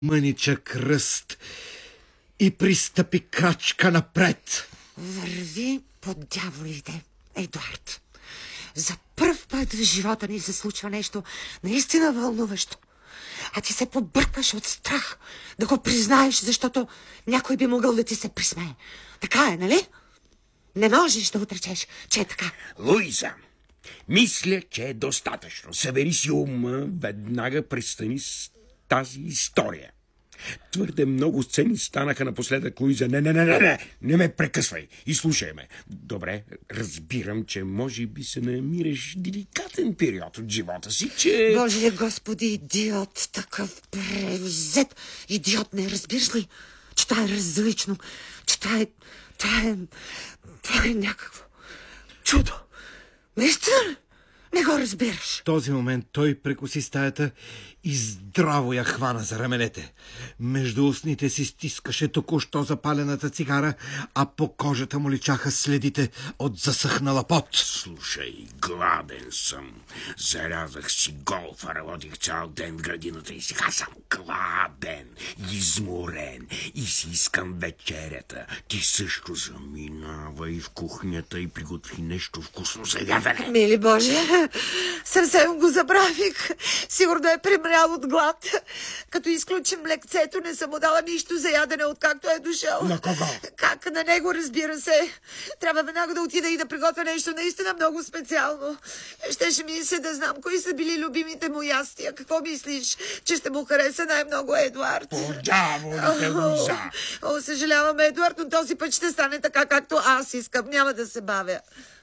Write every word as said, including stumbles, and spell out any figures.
мъничък ръст и пристъпи крачка напред. Върви под дяволите, Едуард. За пръв път в живота ни се случва нещо наистина вълнуващо. А ти се побъркваш от страх да го признаеш, защото някой би могъл да ти се присмее. Така е, нали? Не можеш да отречеш, че е така. Луиза, мисля, че е достатъчно. Събери си ума, веднага престани с тази история. Твърде много сцени станаха напоследък, Луиза. Не, не, не, не, не, не ме прекъсвай и слушай ме. Добре, разбирам, че може би се намираш деликатен период от живота си, че... Боже Господи, идиот, такъв превзет идиот, не разбираш ли? Че това е различно, че това е... Това е... Това е някакво чудо. Наистина ли? Не го разбираш. В този момент той прекоси стаята и здраво я хвана за раменете. Между устните си стискаше току-що запалената цигара, а по кожата му личаха следите от засъхнала пот. Слушай, гладен съм. Зарязах си голфа, работих цял ден в градината и сега съм гладен, изморен и си искам вечерята. Ти също заминавай в кухнята и приготви нещо вкусно за ядене. Мили Боже, съвсем го забравих. Сигурно е премрял от глад. Като изключим лекцето, не съм му дала нищо за ядене, откакто е дошъл. На кого? Как на него, разбира се. Трябва веднага да отида и да приготвя нещо наистина много специално. Щеше ми се да знам кои са били любимите му ястия. Какво мислиш, че ще му хареса най-много Едуард? По дяволите, Луиза! О, съжалявам, Едуард, но този път ще стане така, както аз искам. Няма да се бавя.